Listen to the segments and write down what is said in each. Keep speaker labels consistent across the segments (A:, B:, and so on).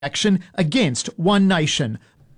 A: action against One Nation.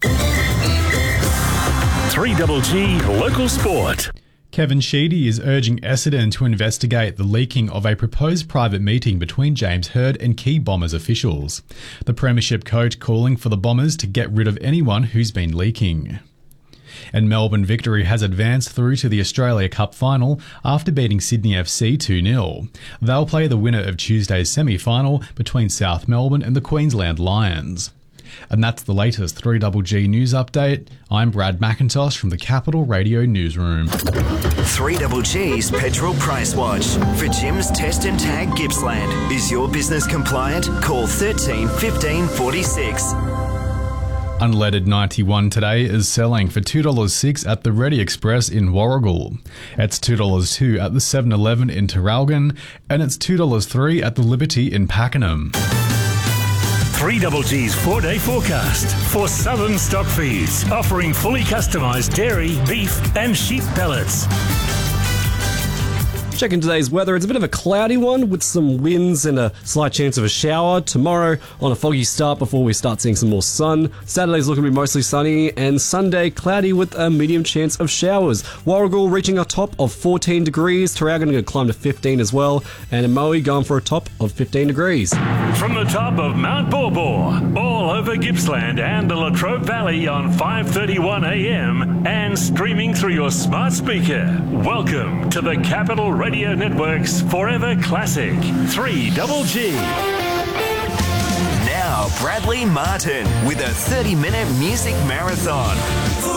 B: 3GG Local Sport.
C: Kevin Sheedy is urging Essendon to investigate the leaking of a proposed private meeting between James Hird and key Bombers officials. The Premiership coach calling for the Bombers to get rid of anyone who's been leaking. And Melbourne Victory has advanced through to the Australia Cup final after beating Sydney FC 2-0. They'll play the winner of Tuesday's semi-final between South Melbourne and the Queensland Lions. And that's the latest 3GG news update. I'm Brad McIntosh from the Capital Radio Newsroom.
D: 3GG's Petrol Price Watch. For Jim's Test and Tag Gippsland. Is your business compliant? Call 13 15 46.
C: Unleaded 91 today is selling for $2.06 at the Ready Express in Warragul. It's $2.02 at the 7-Eleven in Terralgan, and it's $2.03 at the Liberty in Pakenham.
B: 3GG's 4-day forecast for Southern Stock Feeds, offering fully customised dairy, beef and sheep pellets.
E: Checking today's weather, it's a bit of a cloudy one with some winds and a slight chance of a shower. Tomorrow on a foggy start before we start seeing some more sun. Saturday's looking to be mostly sunny, and Sunday cloudy with a medium chance of showers. Warragul reaching a top of 14 degrees, Terralgan going to climb to 15 as well, and Moe going for a top of 15 degrees.
B: From the top of Mount Borbor, all over Gippsland and the Latrobe Valley on 5:31 a.m. and streaming through your smart speaker. Welcome to the Capital Radio Network's Forever Classic 3GG.
D: Now, Bradley Martin with a 30-minute music marathon.